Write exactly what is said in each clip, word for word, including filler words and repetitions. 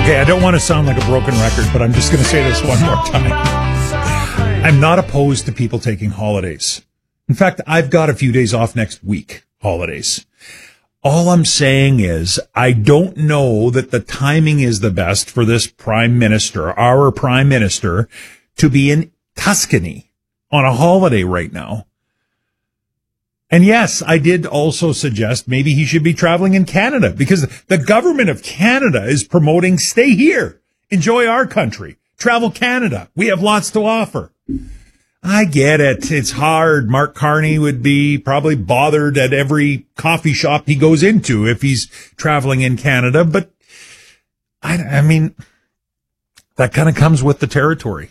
Okay, I don't want to sound like a broken record, but I'm just going to say this one more time. I'm not opposed to people taking holidays. In fact, I've got a few days off next week, holidays. All I'm saying is I don't know that the timing is the best for this prime minister, our prime minister, to be in Tuscany on a holiday right now. And yes, I did also suggest maybe he should be traveling in Canada because the government of Canada is promoting stay here, enjoy our country, travel Canada. We have lots to offer. I get it. It's hard. Mark Carney would be probably bothered at every coffee shop he goes into if he's traveling in Canada. But I, I mean, that kind of comes with the territory.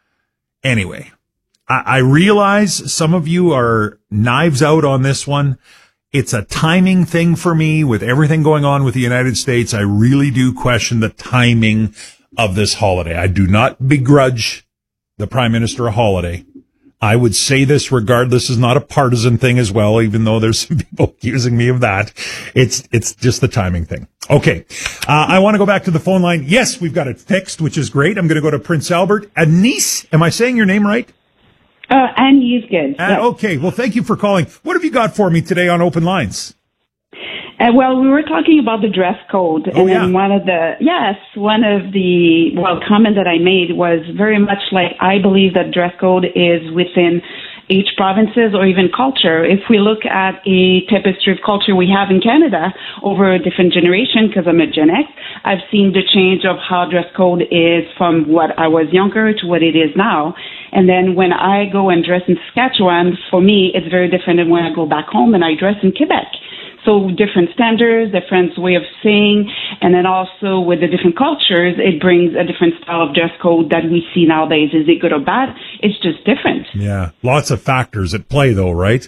Anyway. I realize some of you are knives out on this one. It's a timing thing for me with everything going on with the United States. I really do question the timing of this holiday. I do not begrudge the Prime Minister a holiday. I would say this regardless is not a partisan thing as well, even though there's some people accusing me of that. It's, it's just the timing thing. Okay. Uh, I want to go back to the phone line. Yes, we've got it fixed, which is great. I'm going to go to Prince Albert. Anise, am I saying your name right? Uh, and he's good. Uh, yes. Okay. Well, thank you for calling. What have you got for me today on Open Lines? Uh, well, we were talking about the dress code, Oh, and yeah. then one of the yes, one of the well comment that I made was very much like I believe that dress code is within each provinces or even culture. If we look at a tapestry of culture we have in Canada over a different generation, because I'm a Gen X, I've seen the change of how dress code is from what I was younger to what it is now. And then when I go and dress in Saskatchewan, for me, it's very different than when I go back home and I dress in Quebec. So different standards, different way of saying, and then also with the different cultures, it brings a different style of dress code that we see nowadays. Is it good or bad? It's just different. Yeah. Lots of factors at play, though, right?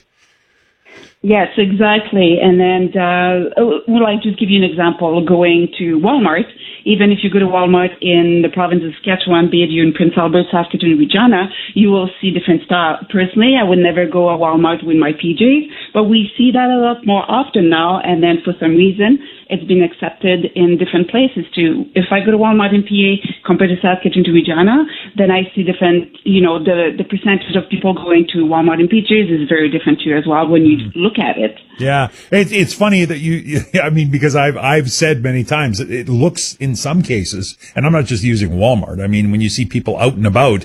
Yes, exactly. And then, uh, well, I'll just give you an example. Going to Walmart, even if you go to Walmart in the province of Saskatchewan, be it you in Prince Albert, Saskatoon, Regina, you will see different style. Personally, I would never go to Walmart with my P Js, but we see that a lot more often now. And then for some reason, it's been accepted in different places too. If I go to Walmart in P A compared to Saskatoon to Regina, then I see different, you know, the, the percentage of people going to Walmart in P Js is very different too as well when you mm. look at it. Yeah. It, it's funny that you, I mean, because I've, I've said many times, it, it looks in some cases, and I'm not just using Walmart. I mean, when you see people out and about,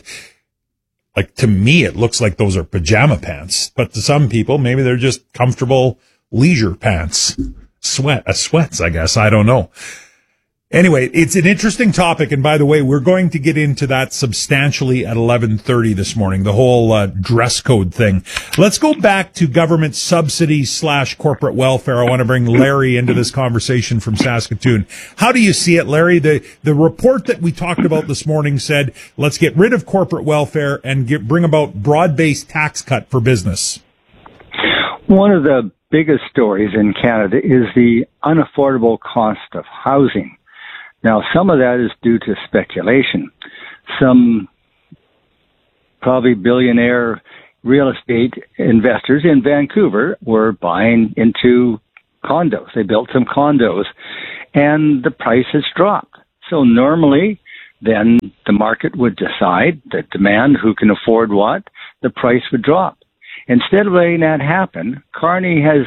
like to me, it looks like those are pajama pants, but to some people, maybe they're just comfortable leisure pants. Sweat, uh, sweats, I guess. I don't know. Anyway, it's an interesting topic. And by the way, we're going to get into that substantially at eleven thirty this morning, the whole uh, dress code thing. Let's go back to government subsidy slash corporate welfare. I want to bring Larry into this conversation from Saskatoon. How do you see it, Larry? The, the report that we talked about this morning said, let's get rid of corporate welfare and get, bring about broad-based tax cut for business. One of the biggest stories in Canada is the unaffordable cost of housing. Now, some of that is due to speculation. Some probably billionaire real estate investors in Vancouver were buying into condos. They built some condos, and the price has dropped. So normally, then the market would decide that demand, who can afford what, the price would drop. Instead of letting that happen, Carney has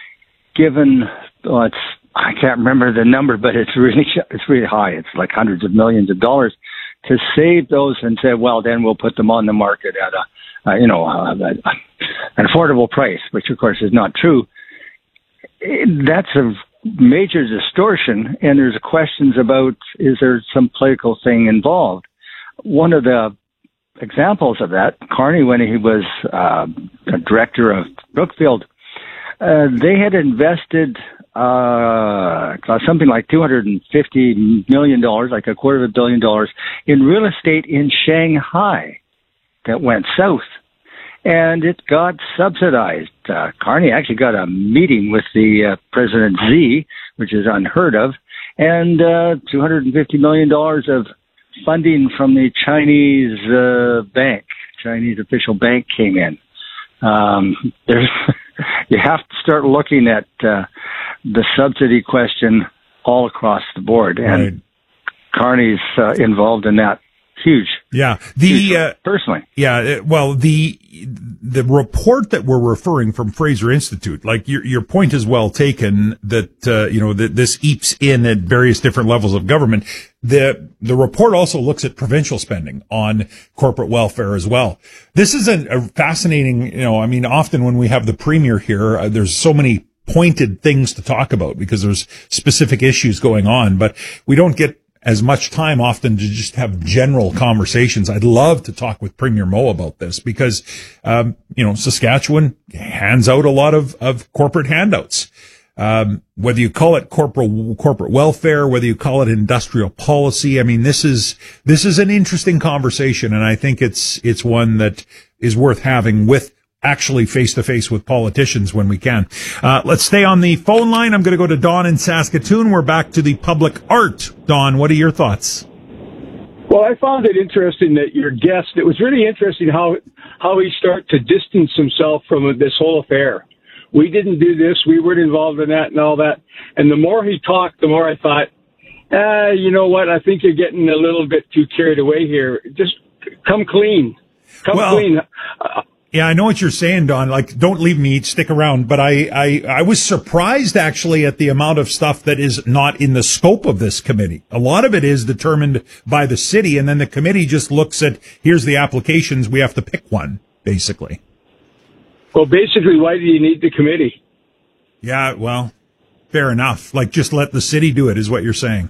given, well, it's, I can't remember the number, but it's really, it's really high. It's like hundreds of millions of dollars to save those and say, well, then we'll put them on the market at a, uh, you know, a, a, an affordable price, which of course is not true. That's a major distortion, and there's questions about, is there some political thing involved? One of the examples of that, Carney, when he was uh, a director of Brookfield, uh, they had invested uh, something like two hundred fifty million dollars, like a quarter of a billion dollars, in real estate in Shanghai that went south. And it got subsidized. Uh, Carney actually got a meeting with the uh, President Xi, which is unheard of, and uh, two hundred fifty million dollars of funding from the Chinese uh, bank, Chinese official bank came in. Um, there's, you have to start looking at uh, the subsidy question all across the board. And right. Carney's uh, involved in that. Huge. Yeah. The, Huge, uh, personally. Yeah. Well, the, the report that we're referring from Fraser Institute, like your, your point is well taken that, uh, you know, that this eeps in at various different levels of government. The, the report also looks at provincial spending on corporate welfare as well. This is a, a fascinating, you know, I mean, often when we have the premier here, uh, there's so many pointed things to talk about because there's specific issues going on, but we don't get as much time often to just have general conversations. I'd love to talk with Premier Moe about this because, um, you know, Saskatchewan hands out a lot of, of corporate handouts. Um, whether you call it corporate, corporate welfare, whether you call it industrial policy. I mean, this is, this is an interesting conversation. And I think it's, it's one that is worth having with actually face to face with politicians when we can. Uh, let's stay on the phone line. I'm going to go to Don in Saskatoon. We're back to the public art. Don, what are your thoughts? Well, I found it interesting that your guest, it was really interesting how, how he started to distance himself from this whole affair. We didn't do this. We weren't involved in that and all that. And the more he talked, the more I thought, ah, you know what? I think you're getting a little bit too carried away here. Just come clean. Come well, clean. Uh, Yeah, I know what you're saying, Don. Like, don't leave me, stick around. But I, I, I was surprised actually at the amount of stuff that is not in the scope of this committee. A lot of it is determined by the city, and then the committee just looks at, here's the applications, we have to pick one, basically. Well, basically, why do you need the committee? Yeah, well, fair enough. Like, just let the city do it, is what you're saying.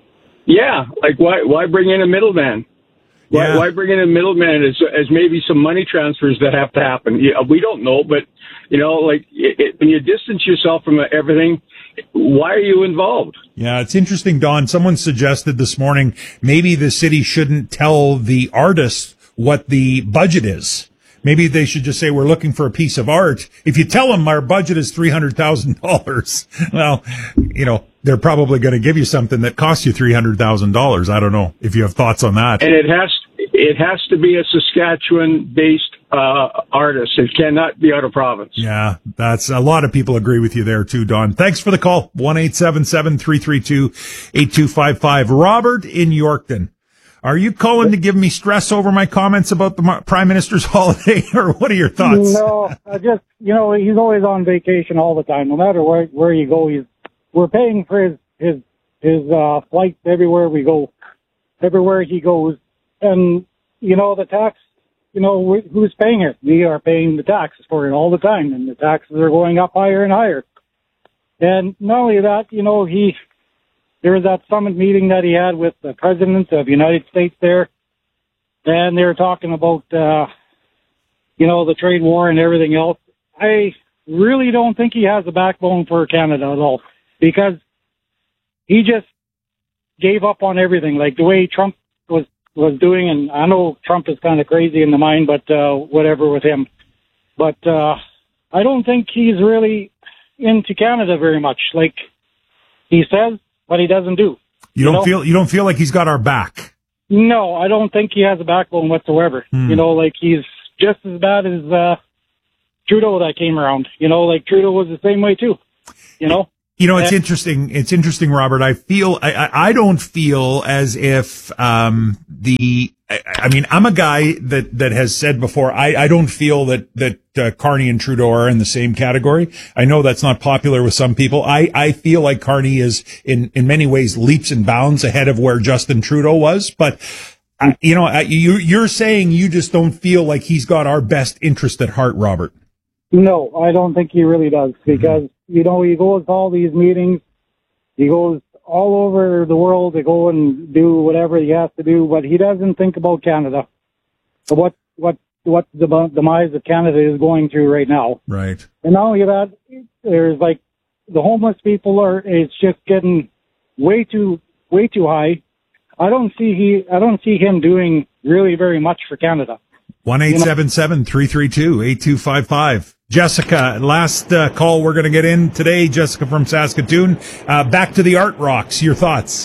Yeah, like, why, why bring in a middleman? Why, Yeah. why bring in a middleman as, as maybe some money transfers that have to happen? Yeah, we don't know, but, you know, like, it, it, when you distance yourself from everything, why are you involved? Yeah, it's interesting, Don. Someone suggested this morning maybe the city shouldn't tell the artists what the budget is. Maybe they should just say, we're looking for a piece of art. If you tell them our budget is three hundred thousand dollars, well, you know, they're probably going to give you something that costs you three hundred thousand dollars. I don't know if you have thoughts on that. And it has it has to be a Saskatchewan-based uh, artist. It cannot be out of province. Yeah, that's a lot of people agree with you there too, Don. Thanks for the call. one eight seven seven, three three two, eight two five five. Robert in Yorkton. Are you calling to give me stress over my comments about the Prime Minister's holiday, or what are your thoughts? No, I just, you know, he's always on vacation all the time. No matter where where you go, he's we're paying for his his his uh, flights everywhere we go, everywhere he goes, and you know the tax. You know who's paying it? We are paying the taxes for it all the time, and the taxes are going up higher and higher. And not only that, you know he. There was that summit meeting that he had with the president of the United States there, and they were talking about, uh, you know, the trade war and everything else. I really don't think he has a backbone for Canada at all, because he just gave up on everything, like the way Trump was, was doing. And I know Trump is kind of crazy in the mind, but uh, whatever with him. But uh, I don't think he's really into Canada very much. Like he says, but he doesn't do. You don't you know? feel you don't feel like he's got our back. No, I don't think he has a backbone whatsoever. Hmm. You know, like he's just as bad as uh, Trudeau that came around. You know, like Trudeau was the same way too. You know. You know, it's and, interesting. It's interesting, Robert. I feel I, I, I don't feel as if um the. I, I mean, I'm a guy that, that has said before, I, I don't feel that, that, uh, Carney and Trudeau are in the same category. I know that's not popular with some people. I, I feel like Carney is in, in many ways leaps and bounds ahead of where Justin Trudeau was. But, uh, you know, uh, you, you're saying you just don't feel like he's got our best interest at heart, Robert. No, I don't think he really does, because, mm-hmm. you know, he goes to all these meetings. He goes all over the world to go and do whatever he has to do, but he doesn't think about Canada. So what what what the demise of Canada is going through right now. Right. And not only that, there's like the homeless people are. It's just getting way too way too high. I don't see he. I don't see him doing really very much for Canada. One eight seven seven three three two eight two five five. Jessica, last uh, call we're going to get in today. Jessica from Saskatoon. Uh, back to the Art Rocks. Your thoughts?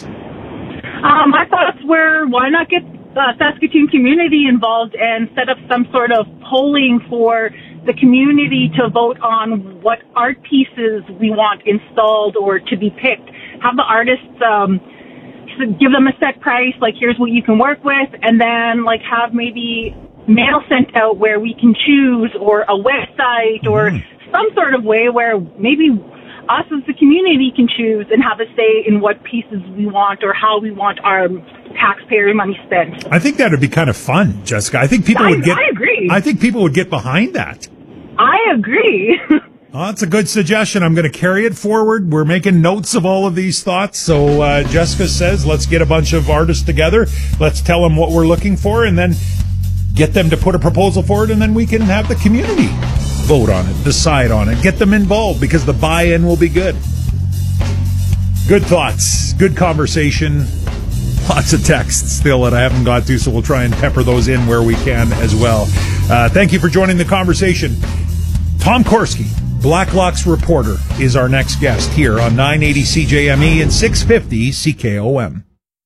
Um, my thoughts were, why not get the Saskatoon community involved and set up some sort of polling for the community to vote on what art pieces we want installed or to be picked. Have the artists um, give them a set price, like here's what you can work with, and then like have maybe mail sent out where we can choose, or a website, or mm. some sort of way where maybe us as the community can choose and have a say in what pieces we want or how we want our taxpayer money spent. I think that would be kind of fun, Jessica. I think people I, would get. I agree. I think people would get behind that. I agree. Well, that's a good suggestion. I'm going to carry it forward. We're making notes of all of these thoughts. So uh, Jessica says, let's get a bunch of artists together. Let's tell them what we're looking for, and then get them to put a proposal forward, and then we can have the community vote on it, decide on it, get them involved, because the buy-in will be good. Good thoughts, good conversation, lots of texts still that I haven't got to, so we'll try and pepper those in where we can as well. Uh, thank you for joining the conversation. Tom Korski, Blacklock's reporter, is our next guest here on nine eighty C J M E and six fifty C K O M.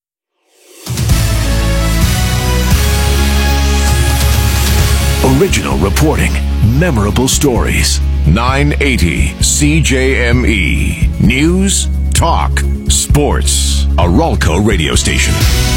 Original reporting, memorable stories. nine eighty C J M E. News, talk, sports. A Ralco radio station.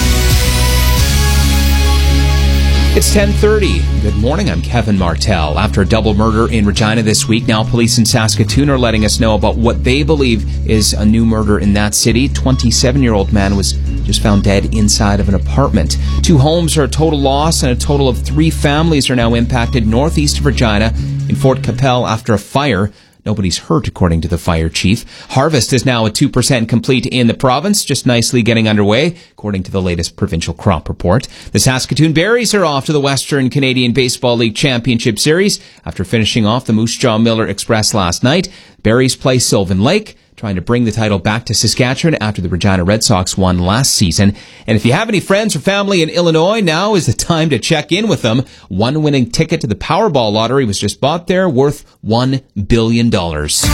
It's ten thirty. Good morning, I'm Kevin Martell. After a double murder in Regina this week, now police in Saskatoon are letting us know about what they believe is a new murder in that city. twenty-seven-year-old man was just found dead inside of an apartment. Two homes are a total loss, and a total of three families are now impacted northeast of Regina in Fort Capel after a fire. Nobody's hurt, according to the fire chief. Harvest is now at two percent complete in the province, just nicely getting underway, according to the latest provincial crop report. The Saskatoon Berries are off to the Western Canadian Baseball League Championship Series after finishing off the Moose Jaw Miller Express last night. Berries play Sylvan Lake, trying to bring the title back to Saskatchewan after the Regina Red Sox won last season. And if you have any friends or family in Illinois, now is the time to check in with them. One winning ticket to the Powerball lottery was just bought there, worth one billion dollars.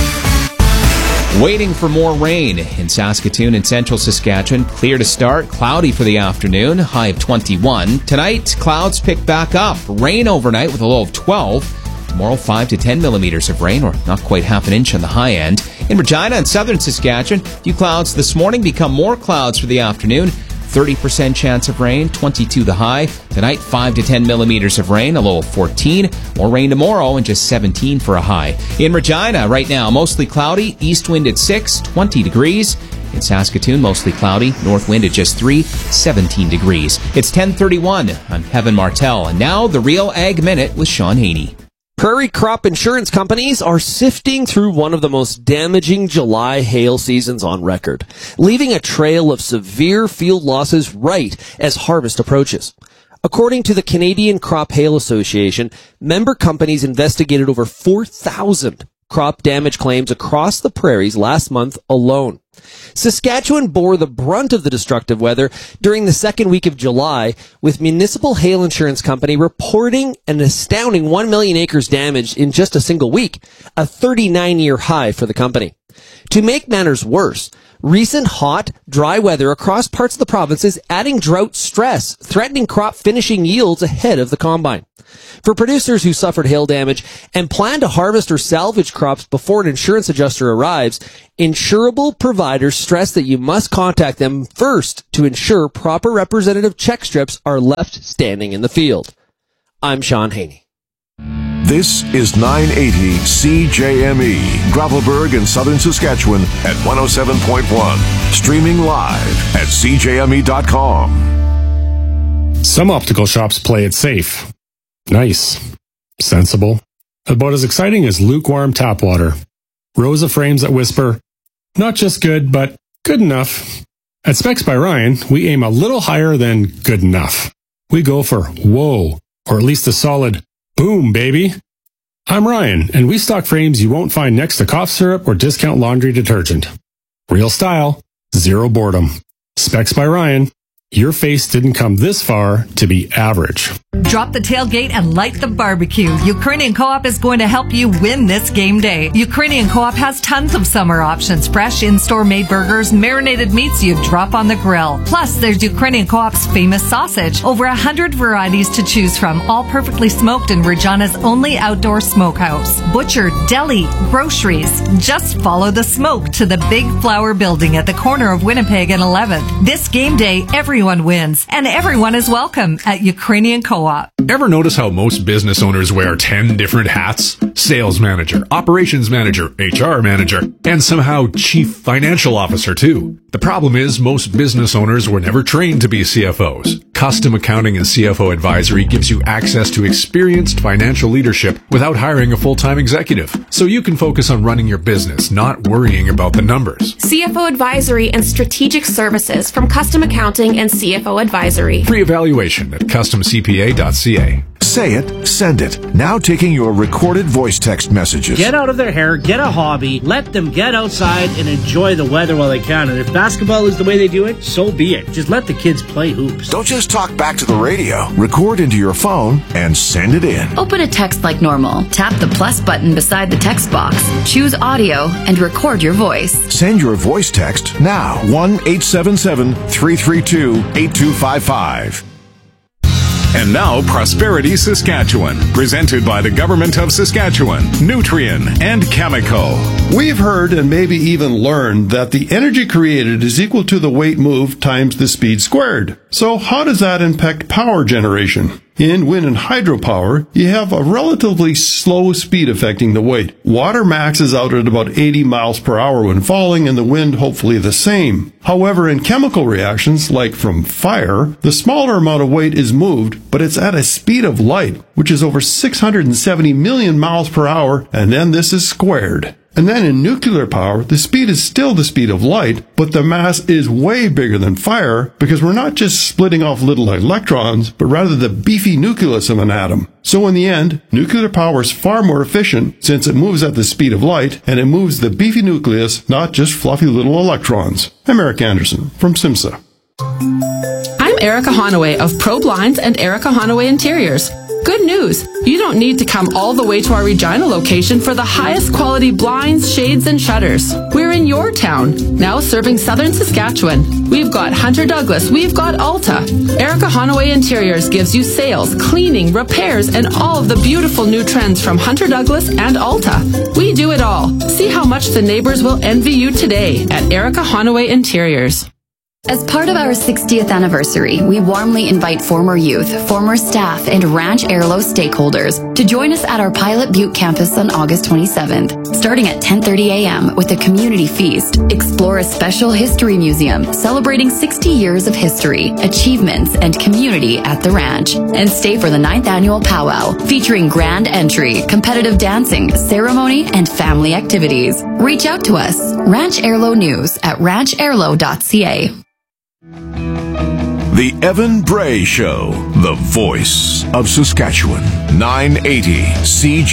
Waiting for more rain in Saskatoon and central Saskatchewan. Clear to start, cloudy for the afternoon, high of twenty-one. Tonight, clouds pick back up. Rain overnight with a low of twelve. Tomorrow, five to ten millimeters of rain, or not quite half an inch on the high end. In Regina and southern Saskatchewan, a few clouds this morning become more clouds for the afternoon. thirty percent chance of rain, twenty-two the high. Tonight, five to ten millimeters of rain, a low of fourteen. More rain tomorrow, and just seventeen for a high. In Regina, right now, mostly cloudy, east wind at six, twenty degrees. In Saskatoon, mostly cloudy, north wind at just three, seventeen degrees. It's ten thirty-one. I'm Kevin Martell, and now the Real Ag Minute with Sean Haney. Prairie crop insurance companies are sifting through one of the most damaging July hail seasons on record, leaving a trail of severe field losses right as harvest approaches. According to the Canadian Crop Hail Association, member companies investigated over four thousand crop damage claims across the prairies last month alone. Saskatchewan bore the brunt of the destructive weather during the second week of July, with Municipal Hail Insurance Company reporting an astounding one million acres damaged in just a single week, a thirty-nine-year high for the company. To make matters worse, recent hot, dry weather across parts of the province is adding drought stress, threatening crop finishing yields ahead of the combine. For producers who suffered hail damage and plan to harvest or salvage crops before an insurance adjuster arrives, insurable providers stress that you must contact them first to ensure proper representative check strips are left standing in the field. I'm Sean Haney. This is nine eighty C J M E, Gravelburg in southern Saskatchewan at one oh seven point one. Streaming live at C J M E dot com. Some optical shops play it safe. Nice. Sensible. About as exciting as lukewarm tap water. Rows of frames that whisper, not just good, but good enough. At Specs by Ryan, we aim a little higher than good enough. We go for whoa, or at least a solid boom, baby. I'm Ryan, and we stock frames you won't find next to cough syrup or discount laundry detergent. Real style, zero boredom. Specs by Ryan. Your face didn't come this far to be average. Drop the tailgate and light the barbecue. Ukrainian Co-op is going to help you win this game day. Ukrainian Co-op has tons of summer options. Fresh in-store made burgers, marinated meats you drop on the grill. Plus, there's Ukrainian Co-op's famous sausage. Over a hundred varieties to choose from, all perfectly smoked in Regina's only outdoor smokehouse. Butcher, deli, groceries. Just follow the smoke to the Big Flower Building at the corner of Winnipeg and eleventh. This game day, everyone wins, and everyone is welcome at Ukrainian Co-op. Ever notice how most business owners wear ten different hats? Sales manager, operations manager, H R manager, and somehow chief financial officer too. The problem is most business owners were never trained to be C F Os. Custom Accounting and C F O Advisory gives you access to experienced financial leadership without hiring a full-time executive. So you can focus on running your business, not worrying about the numbers. C F O Advisory and Strategic Services from Custom Accounting and C F O Advisory. Free evaluation at custom c p a dot c a. Say it, send it. Now taking your recorded voice text messages. Get out of their hair, get a hobby, let them get outside and enjoy the weather while they can. And if basketball is the way they do it, so be it. Just let the kids play hoops. Don't just talk back to the radio. Record into your phone and send it in. Open a text like normal. Tap the plus button beside the text box. Choose audio and record your voice. Send your voice text now. one eight seven seven, three three two, eight two five five. And now, Prosperity Saskatchewan, presented by the Government of Saskatchewan, Nutrien, and Cameco. We've heard and maybe even learned that the energy created is equal to the weight moved times the speed squared. So how does that impact power generation? In wind and hydropower, you have a relatively slow speed affecting the weight. Water maxes out at about eighty miles per hour when falling, and the wind hopefully the same. However, in chemical reactions, like from fire, the smaller amount of weight is moved, but it's at a speed of light, which is over six hundred seventy million miles per hour, and then this is squared. And then in nuclear power, the speed is still the speed of light, but the mass is way bigger than fire because we're not just splitting off little electrons, but rather the beefy nucleus of an atom. So in the end, nuclear power is far more efficient since it moves at the speed of light, and it moves the beefy nucleus, not just fluffy little electrons. I'm Eric Anderson from SIMSA. I'm Erica Honaway of Pro Blinds and Erica Honaway Interiors. Good news! You don't need to come all the way to our Regina location for the highest quality blinds, shades, and shutters. We're in your town, now serving southern Saskatchewan. We've got Hunter Douglas, we've got Alta. Erica Honaway Interiors gives you sales, cleaning, repairs, and all of the beautiful new trends from Hunter Douglas and Alta. We do it all. See how much the neighbors will envy you today at Erica Honaway Interiors. As part of our sixtieth anniversary, we warmly invite former youth, former staff, and Ranch Airlo stakeholders to join us at our Pilot Butte campus on August twenty-seventh, starting at ten thirty a.m. with a community feast. Explore a special history museum celebrating sixty years of history, achievements, and community at the ranch. And stay for the ninth annual powwow, featuring grand entry, competitive dancing, ceremony, and family activities. Reach out to us, Ranch Airlo News at ranch airlo dot c a. The Evan Bray Show, the voice of Saskatchewan, nine eighty C J.